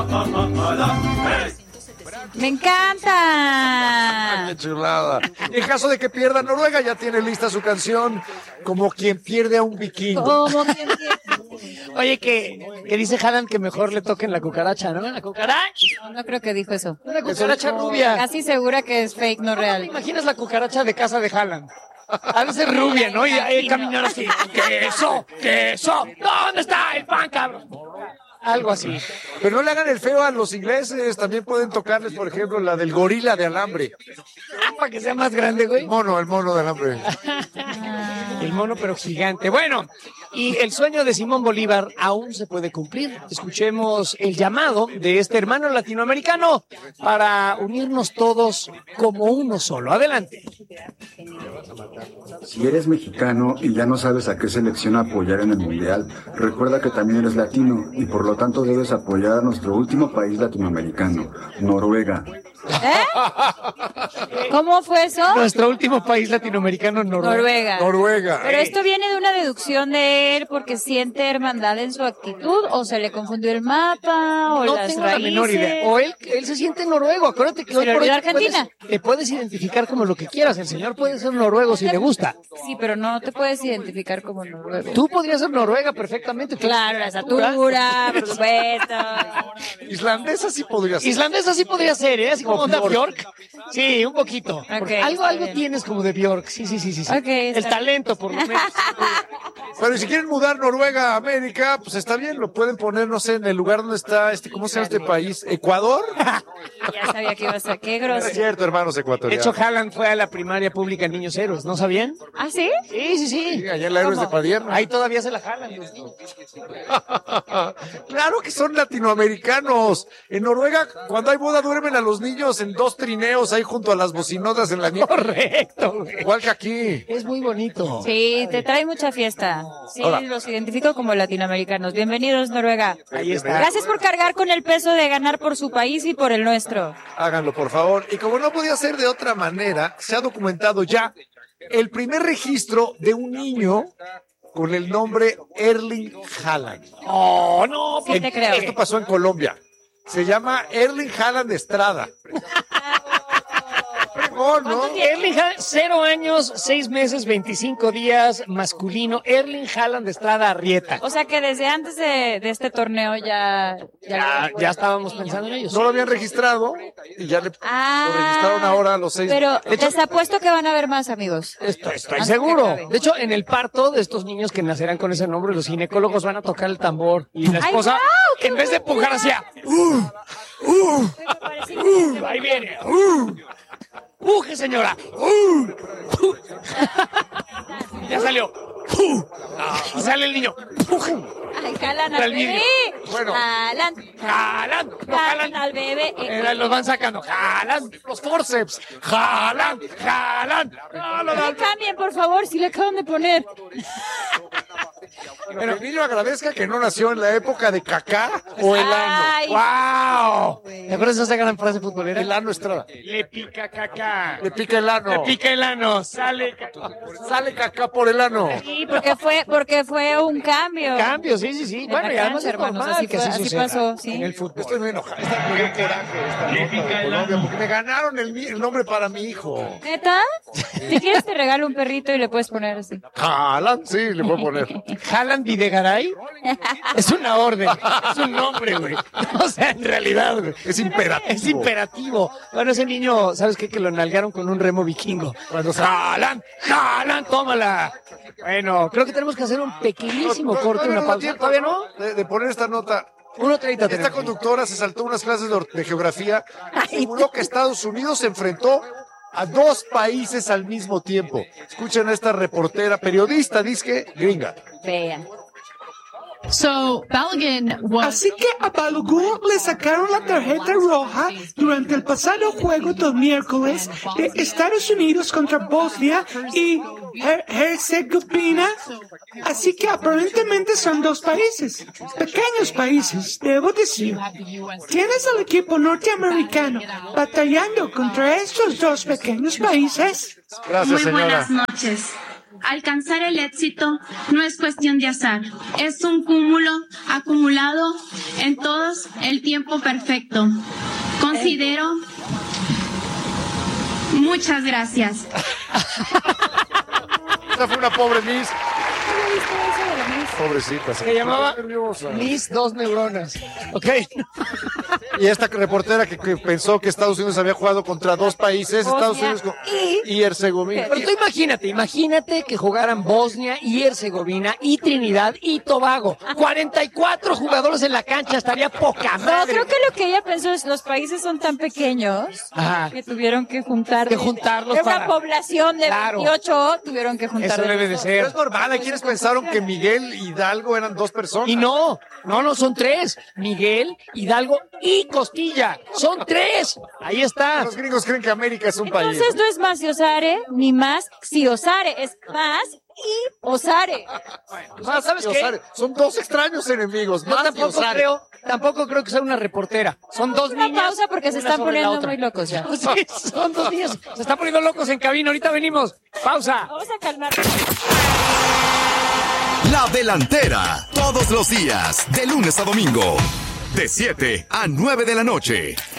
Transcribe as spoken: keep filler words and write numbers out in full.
¡Me encanta! ¡Qué chulada! En caso de que pierda, Noruega ya tiene lista su canción Como quien pierde a un vikingo. Como quien pierde. Oye, que, que dice Haaland que mejor le toquen la cucaracha, ¿no? ¿La cucaracha? No, no creo que dijo eso. Una cucaracha rubia. Casi segura que es fake, no ¿Te real. imaginas la cucaracha de casa de Haaland? Ha de ser rubia, ¿no? Y ahí caminar así. ¡Queso! ¡Queso! ¿Dónde está el pan, cabrón? Algo así. Pero no le hagan el feo a los ingleses. También pueden tocarles, por ejemplo, la del gorila de alambre. Para que sea más grande, güey. El mono, el mono de alambre. El mono, pero gigante. Bueno, y el sueño de Simón Bolívar aún se puede cumplir. Escuchemos el llamado de este hermano latinoamericano para unirnos todos como uno solo. Adelante. Si eres mexicano y ya no sabes a qué selección apoyar en el Mundial, recuerda que también eres latino y por lo tanto debes apoyar a nuestro último país latinoamericano, Noruega. ¿Eh? ¿Cómo fue eso? Nuestro último país latinoamericano, Noruega. Noruega. Noruega. Pero esto viene de una deducción de él porque siente hermandad en su actitud, o se le confundió el mapa, o No las tengo raíces. la menor idea. O él, él se siente noruego. Acuérdate que Se hoy le por hoy olvidó te Argentina. puedes, te puedes identificar como lo que quieras. El señor puede ser noruego si le gusta. Sí, pero no te puedes identificar como noruego. Tú podrías ser noruega perfectamente. Claro, la estatura, por supuesto. Islandesa sí podría ser. Islandesa sí podría ser, ¿eh? Así como O onda Bjork. Bjork. Sí, un poquito. Porque Ok, algo, está algo bien. tienes como de Bjork. Sí, sí, sí, sí. sí. Ok, está El talento, por lo menos. Pero si quieren mudar Noruega a América, pues está bien, lo pueden poner, no sé, en el lugar donde está este, ¿cómo se llama este país? ¿Ecuador? Ya sabía que iba a ser. Qué Es grosero. cierto, hermanos De ecuatorianos. hecho, Haaland fue a la primaria pública Niños Héroes, ¿no sabían? ¿Ah, sí? Sí, sí, sí. Sí, allá en la Héroes de ¿Cómo? Padierna. Ahí todavía se la jalan los niños. Claro que son latinoamericanos. En Noruega, cuando hay boda, duermen a los niños en dos trineos ahí junto a las bocinotas en la nieve. Correcto, güey. Igual que aquí. Es muy bonito. Sí, te trae mucha fiesta. Sí, Hola. los identifico como latinoamericanos. Bienvenidos, Noruega. Ahí está. Gracias por cargar con el peso de ganar por su país y por el nuestro. Háganlo, por favor. Y como no podía ser de otra manera, se ha documentado ya el primer registro de un niño con el nombre Erling Haaland. Oh, no. Sí, te creo. Esto pasó en Colombia. Se llama Erling Haaland Estrada. Fregón, ¿no? Erling Haaland, cero años, seis meses, veinticinco días, masculino. Erling Haaland Estrada Arrieta. O sea que desde antes de, de este torneo ya... Ya, ya estábamos pensando en ellos. No lo habían registrado y ya le Ah, lo registraron ahora a los seis. Pero De hecho, les apuesto que van a haber más, amigos. Estoy, estoy Antes que seguro. acabe. De hecho, en el parto de estos niños que nacerán con ese nombre, los ginecólogos van a tocar el tambor. Y la ¡Ay, esposa, guau! ¡Qué en vez de buena empujar hacia, uh, uh, uh, ahí viene, uh, ¡puje, señora! ¡Uh! ¡Uh! Ya salió. ¡Uh! Y sale el niño. ¡Puje! Ay, jalan Para al el vídeo. bebé. Bueno. Jalan. ¡Jalan! ¡No Jalan jalan! al bebé. Eh, Eh, los van sacando. ¡Jalan! Los forceps. ¡Jalan! ¡Jalan! ¡No, no, No no! le cambien, por favor, si le acaban de poner. pero el niño agradezca que no nació en la época de Kaká o el ano. Ay, ¡Wow! ¿Te acuerdas de esa gran frase futbolera? El ano Estrada. Le pica caca. Le pica el Le ano. pica el ano. Sale caca. Sale Kaká por el ano. sí, porque fue, porque fue un cambio. Cambio, sí, sí, sí. En Bueno, la y además cancha, es hermanos, normal así que fue- así así suceda pasó, sí. en el fútbol. Estoy muy enojado. Está muy coraje esta nota de Colombia porque me ganaron el, mi- el nombre para mi hijo. ¿Neta? Si quieres te regalo un perrito y le puedes poner así. Haaland, sí, le puedo poner. Haaland Videgaray es una orden, es un nombre, güey. O sea, en realidad, güey. Es imperativo. Es imperativo. Bueno, ese niño, ¿sabes qué? Que lo nalgaron con un remo vikingo. Cuando Haaland, Haaland, tómala. Bueno, creo que tenemos que hacer un pequeñísimo corte, una pausa. ¿Todavía no? De, de poner esta nota. uno treinta. Esta conductora se saltó unas clases de, de geografía y aseguró que Estados Unidos se enfrentó a dos países al mismo tiempo. Escuchen a esta reportera, periodista, disque gringa. Vean. So, Balogun was Así que a Balogun le sacaron la tarjeta roja durante el pasado juego del miércoles de Estados Unidos contra Bosnia y Her- Herzegovina. Así que aparentemente son dos países, pequeños países, debo decir. Tienes al equipo norteamericano batallando contra estos dos pequeños países. Gracias, Muy señora. buenas noches. alcanzar el éxito no es cuestión de azar, es un cúmulo acumulado en todos el tiempo perfecto. Considero... Muchas gracias. Esta fue una pobre Miss. Pobrecita. Se llamaba Miss Dos Neuronas. Ok. Y esta reportera que, que pensó que Estados Unidos había jugado contra dos países, Bosnia Estados Unidos con, y, y Herzegovina. Pero tú imagínate, imagínate que jugaran Bosnia y Herzegovina y Trinidad y Tobago. cuarenta y cuatro jugadores en la cancha, estaría poca No, madre. creo que lo que ella pensó es los países son tan pequeños Ajá. que tuvieron que juntar. Que de- juntarlos de una para- población de Claro. veintiocho, tuvieron que juntar. Eso de debe de los dos. Pero ser. es normal, hay quienes pensaron que Miguel y Hidalgo eran dos personas. Y no, no, no, son tres. Miguel, Hidalgo y Costilla. Son tres. Ahí está. Los gringos creen que América es un país. Entonces no es más Ciosare, ni más Ciosare, es más y Osare. Ah, ¿sabes qué? Osare. Son dos extraños enemigos. Yo Más tampoco Osare. creo, tampoco creo que sea una reportera. Son dos Una niñas. pausa porque se una están sobre la poniendo otra. muy locos ya. Sí, son dos niñas. Se están poniendo locos en cabina. Ahorita venimos. Pausa. Vamos a calmar. La Delantera, todos los días, de lunes a domingo, de siete a nueve de la noche.